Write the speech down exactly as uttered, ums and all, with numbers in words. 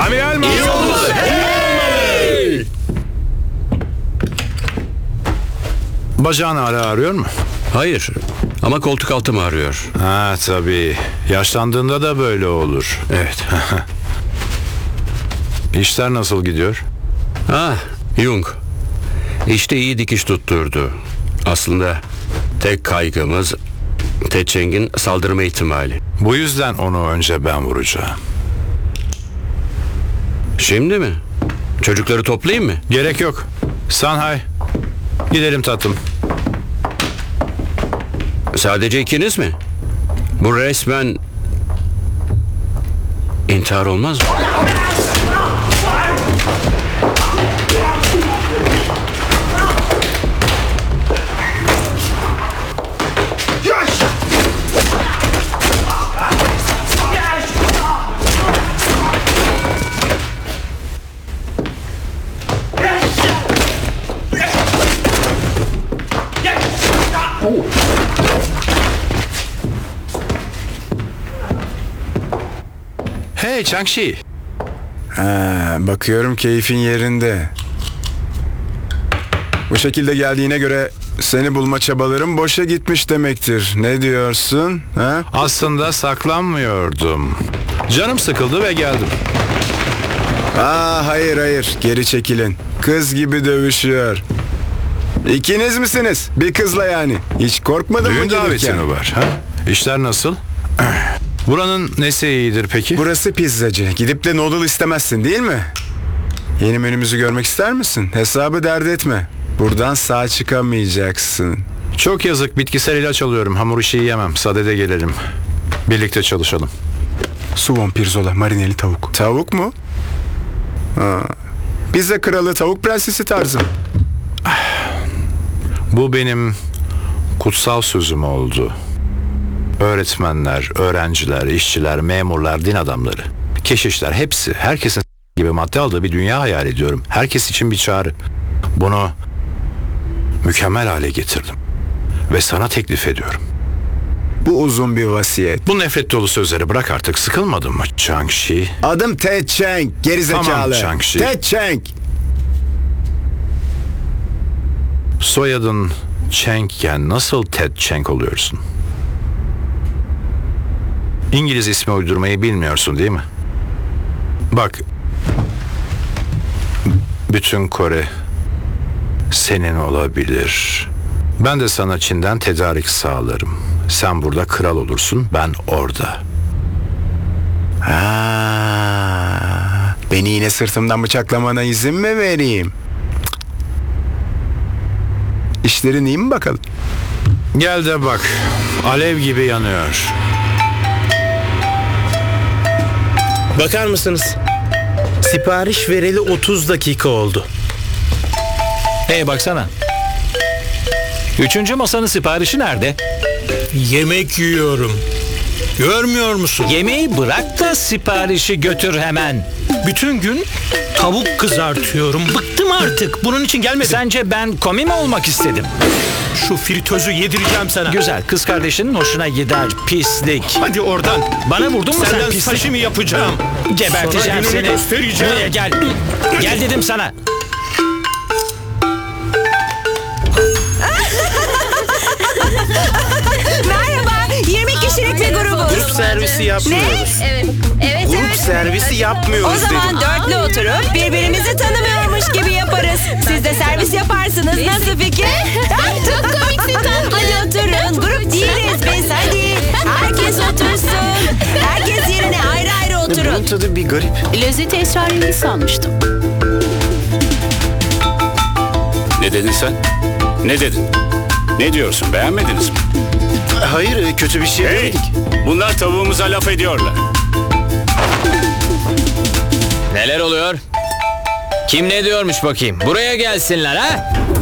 Amiral Mayo. İyi olmalı. Hey! Bacağın hala ağrıyor mu? Hayır. Ama koltuk altım ağrıyor. Ha tabii. Yaşlandığında da böyle olur. Evet. İşler nasıl gidiyor? Ah, Jung. İşte iyi dikiş tutturdu. Aslında tek kaygımız Ted Cheng'in saldırma ihtimali. Bu yüzden onu önce ben vuracağım. Şimdi mi? Çocukları toplayayım mı? Gerek yok. Sanhay. Gidelim tatlım. Sadece ikiniz mi? Bu resmen intihar olmaz mı? Hey Changshi. Ha, bakıyorum keyfin yerinde. Bu şekilde geldiğine göre seni bulma çabalarım boşa gitmiş demektir. Ne diyorsun? Ha? Aslında saklanmıyordum. Canım sıkıldı ve geldim. Aa, hayır hayır, geri çekilin. Kız gibi dövüşüyor. İkiniz misiniz? Bir kızla yani. Hiç korkmadın mı Düğün daveti gelirken? mi var? Ha? İşler nasıl? Buranın nesi iyidir peki? Burası pizzacı. Gidip de noodle istemezsin değil mi? Yeni menümüzü görmek ister misin? Hesabı dert etme. Buradan sağ çıkamayacaksın. Çok yazık, bitkisel ilaç alıyorum. Hamur işi yiyemem. Sadede gelelim. Birlikte çalışalım. Suwon pirzola, marineli tavuk. Tavuk mu? Ha. Pizza kralı, tavuk prensesi tarzı. Bu benim kutsal sözüm oldu. Öğretmenler, öğrenciler, işçiler, memurlar, din adamları, keşişler hepsi, herkesin gibi madde aldığı bir dünya hayal ediyorum. Herkes için bir çağrı. Bunu mükemmel hale getirdim. Ve sana teklif ediyorum. Bu uzun bir vasiyet. Bu nefret dolu sözleri bırak artık. Sıkılmadın mı Changshi? Adım Ted Cheng, gerizekalı. Tamam, Changshi. Ted Cheng. Soyadın Cheng'ken nasıl Ted Cheng oluyorsun? İngiliz ismi uydurmayı bilmiyorsun değil mi? Bak, bütün Kore senin olabilir. Ben de sana Çin'den tedarik sağlarım. Sen burada kral olursun, ben orada. Ha, beni yine sırtımdan bıçaklamana izin mi vereyim? İşlerin iyi mi bakalım? Gel de bak, alev gibi yanıyor. Bakar mısınız? Sipariş vereli otuz dakika oldu. Hey baksana. Üçüncü masanın siparişi nerede? Yemek yiyorum. Görmüyor musun? Yemeği bırak da siparişi götür hemen. Bütün gün tavuk kızartıyorum. Bıktım artık. Bunun için gelmedim. Sence ben komi mi olmak istedim? Şu fritözü yedireceğim sana. Güzel, kız kardeşinin hoşuna gider, pislik. Hadi oradan. Bana vurdun mu sen Senden pislik? sashimi yapacağım. Geberteceğim Sana gününü seni. göstereceğim. Buraya gel. Gel dedim sana. Merhaba, yirmi kişilik bir grubuz. Grup servisi yapmıyoruz. Evet, evet, Grup evet. servisi yapmıyoruz O zaman dedim. dörtlü oturup birbirimizi tanımıyormuş gibi yaparız. Siz de servis yaparsınız. Nasıl fikir? Çok komiksin tatlım. Hadi oturun. Grup değiliz biz. Hadi. Herkes otursun. Herkes yerine ayrı ayrı oturun. Bunun tadı bir garip. Lezzeti esrarengiz sanmıştım. Ne dedin sen? Ne dedin? Ne diyorsun? Beğenmediniz mi? Hayır, kötü bir şey Hey! demedik. Bunlar tavuğumuza laf ediyorlar. Neler oluyor? Kim ne diyormuş bakayım? Buraya gelsinler ha?